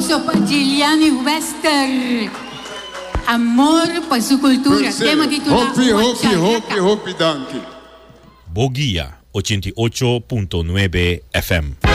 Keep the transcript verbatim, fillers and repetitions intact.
Vamos op Giuliani Wester. Amor por su cultura. Tema titulado Hopi, hopi, hopi, hopi, donkey. Boguía ochenta y ocho punto nueve F M.